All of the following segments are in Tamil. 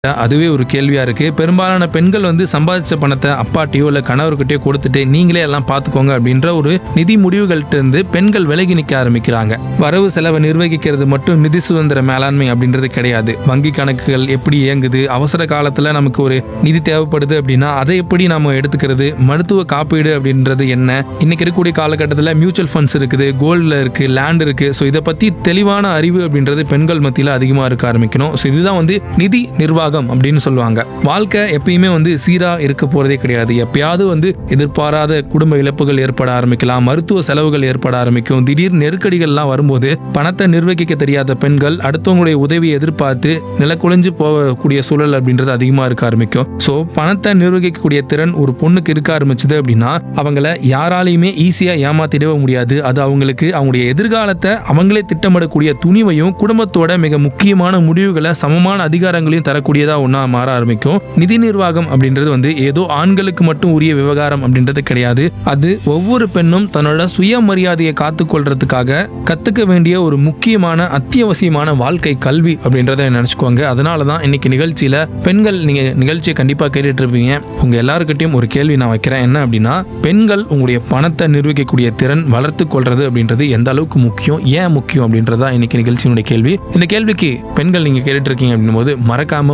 அதுவே ஒரு கேள்வியா இருக்கு. பெரும்பாலான பெண்கள் சம்பாதிச்ச பணத்தை அப்பாட்டியோ இல்ல கணவர்கிட்டயோ கொடுத்துட்டு நீங்களே எல்லாம் பாத்துக்கோங்க அப்படின்ற ஒரு நிதி முடிவுகள்ட்ட இருந்து பெண்கள் விலகி நிக்க ஆரம்பிக்கிறாங்க. வரவு செலவை நிர்வகிக்கிறது மட்டும் நிதி சுதந்திர மேலாண்மை அப்படின்றது கிடையாது. வங்கி கணக்குகள் எப்படி இயங்குது, அவசர காலத்துல நமக்கு ஒரு நிதி தேவைப்படுது அப்படின்னா அதை எப்படி நாம எடுத்துக்கிறது, மருத்துவ காப்பீடு அப்படின்றது என்ன, இன்னைக்கு இருக்கக்கூடிய காலகட்டத்தில் மியூச்சுவல் ஃபண்ட்ஸ் இருக்குது, கோல்ட்ல இருக்கு, லேண்ட் இருக்கு. ஸோ இதை பத்தி தெளிவான அறிவு அப்படின்றது பெண்கள் மத்தியில் அதிகமா இருக்க ஆரம்பிக்கணும். ஸோ இதுதான் நிதி நிர்வாகம் அப்படின்னு சொல்லுவாங்க. வாழ்க்கை எப்பயுமே சீரா இருக்க போறதே கிடையாது. எப்பயாவது எதிர்பாராத குடும்ப இழப்புகள் ஏற்பட ஆரம்பிக்கலாம், மருத்துவ செலவுகள் ஏற்பட ஆரம்பிக்கும். திடீர் நெருக்கடிகள்லாம் வரும்போது பணத்தை நிர்வகிக்க தெரியாத பெண்கள் அடுத்தவங்களுடைய உதவியை எதிர்பார்த்து நிலக்குலைஞ்சு போகக்கூடிய சூழல் அப்படின்றது அதிகமா இருக்க ஆரம்பிக்கும். ஸோ பணத்தை நிர்வகிக்கக்கூடிய திறன் ஒரு பொண்ணுக்கு இருக்க ஆரம்பிச்சது அப்படின்னா அவங்கள யாராலையுமே ஈஸியா ஏமாத்திடவே முடியாது. அது அவங்களுக்கு அவங்களுடைய எதிர்காலத்தை அவங்களே திட்டமிடக்கூடிய துணிவையும் குடும்பத்தோட மிக முக்கியமான முடிவுகளை சமமான அதிகாரங்களையும் தரக்கூடியதா ஒன்னா மாற ஆரம்பிக்கும். நிதி நிர்வாகம் அப்படின்றது ஏதோ ஆண்களுக்கு மட்டும் உரிய விவகாரம் அப்படின்றது கிடையாது. அது ஒவ்வொரு பெண்ணும் தன்னோட சுயமரியாதையை காத்துக்கொள்றதுக்காக கத்துக்க வேண்டிய ஒரு முக்கியமான அத்தியாவசியமான வாழ்க்கை கல்வி அப்படின்றத நினைச்சுக்கோங்க. அதனாலதான் இன்னைக்கு நிகழ்ச்சியில பெண்கள், நீங்க நிகழ்ச்சியை கண்டிப்பா கேட்டுட்டு இருப்பீங்க. உங்க எல்லாருக்கிட்டையும் ஒரு கேள்வி நான் வைக்கிறேன். என்ன அப்படின்னா, பெண்கள் உங்களுடைய பணத்தை நிர்வகிக்கக்கூடிய திறன் வளர்த்து கொள்றது அப்படின்றது எந்த அளவுக்கு முக்கியம், ஏன் முக்கியம் அப்படின்றதா இன்னைக்கு நிகழ்ச்சியினுடைய கேள்வி. இந்த கேள்விக்கு பெண்கள் நீங்க கேட்டுட்டு இருக்கீங்க அப்படின் போது மறக்காம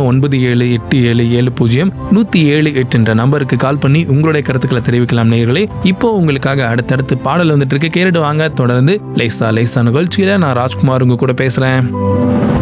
97877107 என்ற நம்பருக்கு கால் பண்ணி உங்களுடைய கருத்துக்களை தெரிவிக்கலாம் நேயர்களே. இப்போ உங்களுக்காக அடுத்தடுத்து பாடல் வந்துட்டு இருக்கு, கேட்டுட்டு வாங்க. தொடர்ந்து லேசா லேசா நிகழ்ச்சியில நான் ராஜ்குமார் உங்க கூட பேசுறேன்.